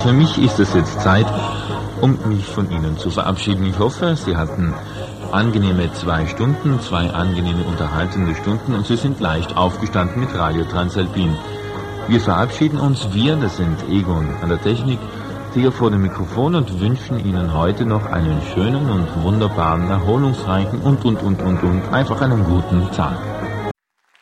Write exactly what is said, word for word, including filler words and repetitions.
für mich ist es jetzt Zeit, um mich von Ihnen zu verabschieden. Ich hoffe, Sie hatten angenehme zwei Stunden, zwei angenehme unterhaltende Stunden und Sie sind leicht aufgestanden mit Radio Transalpin. Wir verabschieden uns, wir, das sind Egon an der Technik, hier vor dem Mikrofon und wünschen Ihnen heute noch einen schönen und wunderbaren, erholungsreichen und, und, und, und, und, einfach einen guten Tag.